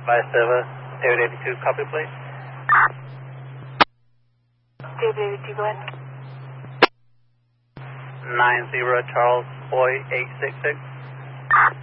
David 82, copy please. David 82, go ahead. 90 Charles Boy 866.